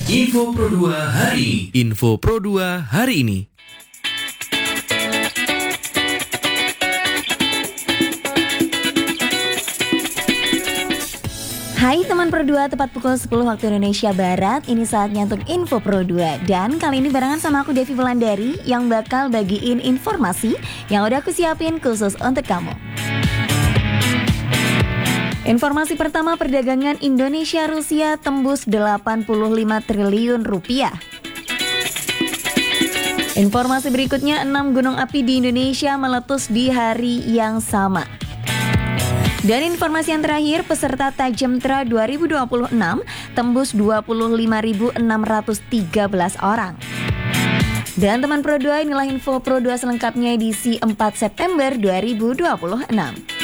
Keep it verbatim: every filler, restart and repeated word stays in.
Info Pro dua hari ini. Info Pro dua hari ini. Hai teman Pro dua, tepat pukul sepuluh waktu Indonesia Barat. Ini saatnya untuk Info Pro dua. Dan kali ini barengan sama aku Devi Wulandari yang bakal bagiin informasi yang udah aku siapin khusus untuk kamu. Informasi pertama, perdagangan Indonesia-Rusia tembus delapan puluh lima triliun rupiah. Informasi berikutnya, enam gunung api di Indonesia meletus di hari yang sama. Dan informasi yang terakhir, peserta Tajemtra dua ribu dua puluh enam tembus dua puluh lima ribu enam ratus tiga belas orang. Dan teman Pro dua, inilah info Pro dua selengkapnya edisi empat September dua ribu dua puluh enam.